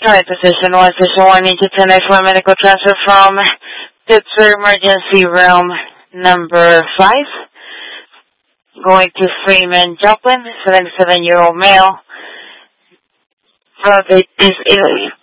Sorry, position 1, need to 10 for medical transfer from Pittsburgh emergency room number 5. Going to Freeman Joplin, 77-year-old male. Is